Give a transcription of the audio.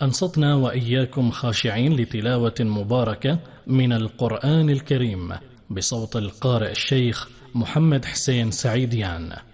أنصتنا وإياكم خاشعين لتلاوة مباركة من القرآن الكريم بصوت القارئ الشيخ محمد حسين سعيديان.